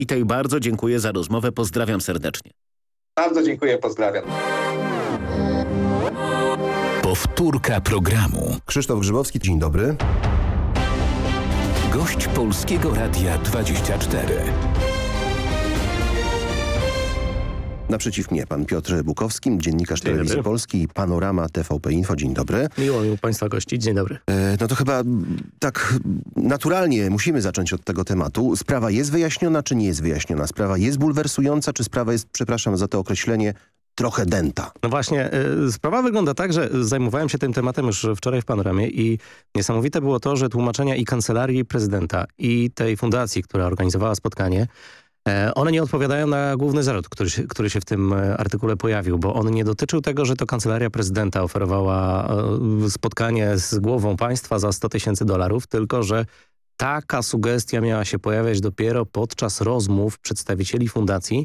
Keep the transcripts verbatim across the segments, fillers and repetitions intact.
I tej bardzo dziękuję za rozmowę. Pozdrawiam serdecznie. Bardzo dziękuję, pozdrawiam. Powtórka programu. Krzysztof Grzybowski, dzień dobry. Gość Polskiego Radia dwadzieścia cztery. Naprzeciw mnie pan Piotr Bukowski, dziennikarz Telewizji Polskiej, Panorama T V P Info. Dzień dobry. Miło mi państwa gościć. Dzień dobry. E, no to chyba tak naturalnie musimy zacząć od tego tematu. Sprawa jest wyjaśniona, czy nie jest wyjaśniona? Sprawa jest bulwersująca, czy sprawa jest, przepraszam za to określenie, trochę dęta? No właśnie, y, sprawa wygląda tak, że zajmowałem się tym tematem już wczoraj w Panoramie i niesamowite było to, że tłumaczenia i Kancelarii Prezydenta i tej fundacji, która organizowała spotkanie, one nie odpowiadają na główny zarzut, który się, który się w tym artykule pojawił, bo on nie dotyczył tego, że to Kancelaria Prezydenta oferowała spotkanie z głową państwa za sto tysięcy dolarów, tylko że taka sugestia miała się pojawiać dopiero podczas rozmów przedstawicieli fundacji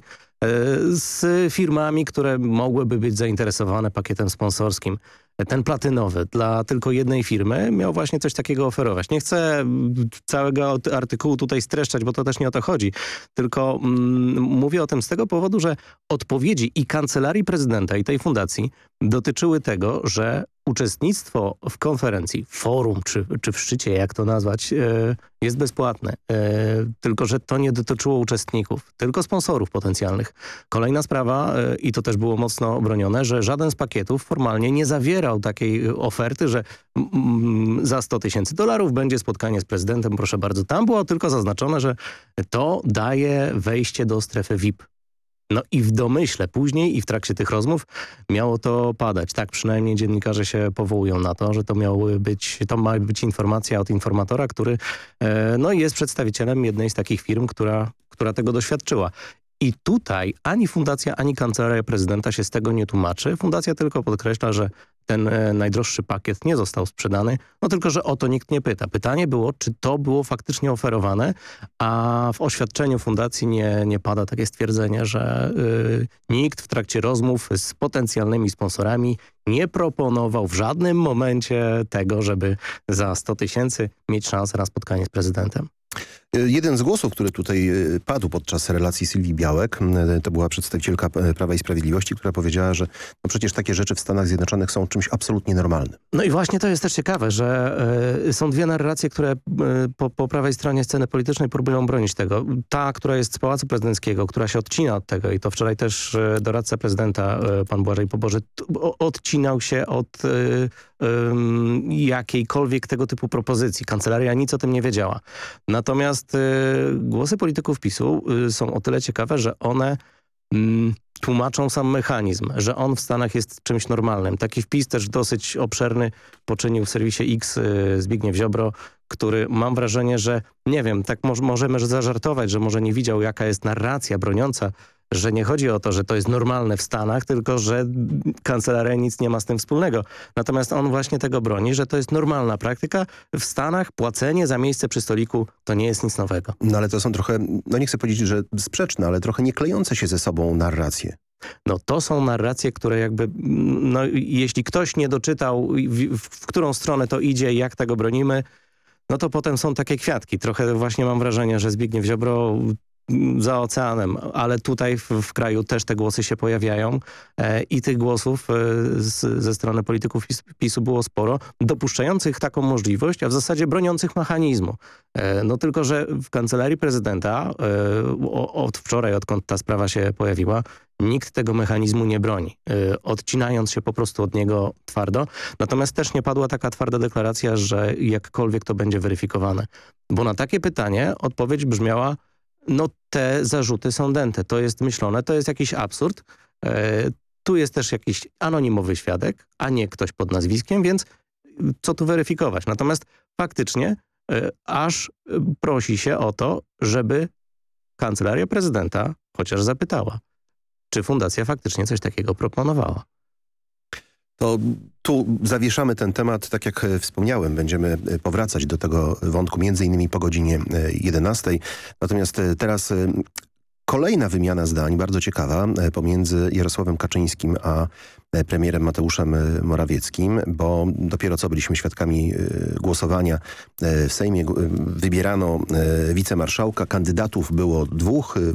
z firmami, które mogłyby być zainteresowane pakietem sponsorskim. Ten platynowy dla tylko jednej firmy miał właśnie coś takiego oferować. Nie chcę całego artykułu tutaj streszczać, bo to też nie o to chodzi. Tylko mm, mówię o tym z tego powodu, że odpowiedzi i Kancelarii Prezydenta i tej fundacji dotyczyły tego, że uczestnictwo w konferencji, forum czy, czy w szczycie, jak to nazwać, yy, jest bezpłatne. Yy, tylko że to nie dotyczyło uczestników, tylko sponsorów potencjalnych. Kolejna sprawa, yy, i to też było mocno obronione, że żaden z pakietów formalnie nie zawierał takiej oferty, że mm, za sto tysięcy dolarów będzie spotkanie z prezydentem, proszę bardzo. Tam było tylko zaznaczone, że to daje wejście do strefy V I P. No i w domyśle później i w trakcie tych rozmów miało to padać. Tak przynajmniej dziennikarze się powołują na to, że to miały być, to ma być informacja od informatora, który e, no jest przedstawicielem jednej z takich firm, która, która tego doświadczyła. I tutaj ani fundacja, ani Kancelaria Prezydenta się z tego nie tłumaczy. Fundacja tylko podkreśla, że ten e, najdroższy pakiet nie został sprzedany, no tylko, że o to nikt nie pyta. Pytanie było, czy to było faktycznie oferowane, a w oświadczeniu fundacji nie, nie pada takie stwierdzenie, że y, nikt w trakcie rozmów z potencjalnymi sponsorami nie proponował w żadnym momencie tego, żeby za sto tysięcy mieć szansę na spotkanie z prezydentem. Jeden z głosów, który tutaj padł podczas relacji Sylwii Białek, to była przedstawicielka Prawa i Sprawiedliwości, która powiedziała, że no przecież takie rzeczy w Stanach Zjednoczonych są czymś absolutnie normalnym. No i właśnie to jest też ciekawe, że y, są dwie narracje, które y, po, po prawej stronie sceny politycznej próbują bronić tego. Ta, która jest z Pałacu Prezydenckiego, która się odcina od tego i to wczoraj też y, doradca prezydenta, y, pan Błażej Poboży, t, o, odcinał się od y, y, jakiejkolwiek tego typu propozycji. Kancelaria nic o tym nie wiedziała. Natomiast y, głosy polityków PiSu y, są o tyle ciekawe, że one y, tłumaczą sam mechanizm, że on w Stanach jest czymś normalnym. Taki wpis też dosyć obszerny poczynił w serwisie X y, Zbigniew Ziobro, który mam wrażenie, że nie wiem, tak mo możemy zażartować, że może nie widział, jaka jest narracja broniąca, że nie chodzi o to, że to jest normalne w Stanach, tylko że kancelaria nic nie ma z tym wspólnego. Natomiast on właśnie tego broni, że to jest normalna praktyka. W Stanach płacenie za miejsce przy stoliku to nie jest nic nowego. No ale to są trochę, no nie chcę powiedzieć, że sprzeczne, ale trochę nie klejące się ze sobą narracje. No to są narracje, które jakby, no jeśli ktoś nie doczytał, w, w którą stronę to idzie i jak tego bronimy, no to potem są takie kwiatki. Trochę właśnie mam wrażenie, że Zbigniew Ziobro za oceanem, ale tutaj w, w kraju też te głosy się pojawiają e, i tych głosów e, z, ze strony polityków PiS, PiSu było sporo, dopuszczających taką możliwość, a w zasadzie broniących mechanizmu. E, no tylko, że w Kancelarii Prezydenta e, o, od wczoraj, odkąd ta sprawa się pojawiła, nikt tego mechanizmu nie broni, e, odcinając się po prostu od niego twardo. Natomiast też nie padła taka twarda deklaracja, że jakkolwiek to będzie weryfikowane. Bo na takie pytanie odpowiedź brzmiała: no te zarzuty są dęte, to jest myślone, to jest jakiś absurd. E, tu jest też jakiś anonimowy świadek, a nie ktoś pod nazwiskiem, więc co tu weryfikować? Natomiast faktycznie e, aż prosi się o to, żeby Kancelaria Prezydenta chociaż zapytała, czy fundacja faktycznie coś takiego proponowała. To tu zawieszamy ten temat, tak jak wspomniałem, będziemy powracać do tego wątku między innymi po godzinie jedenastej. Natomiast teraz kolejna wymiana zdań, bardzo ciekawa, e, pomiędzy Jarosławem Kaczyńskim a e, premierem Mateuszem e, Morawieckim, bo dopiero co byliśmy świadkami e, głosowania e, w Sejmie. G- Wybierano e, wicemarszałka, kandydatów było dwóch.